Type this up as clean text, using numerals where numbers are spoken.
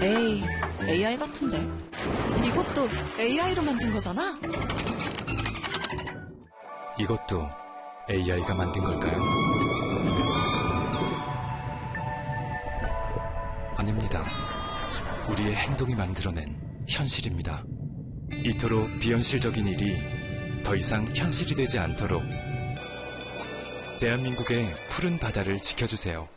에이, AI 같은데. 이것도 AI로 만든 거잖아? 이것도 AI가 만든 걸까요? 아닙니다. 우리의 행동이 만들어낸 현실입니다. 이토록 비현실적인 일이 더 이상 현실이 되지 않도록 대한민국의 푸른 바다를 지켜주세요.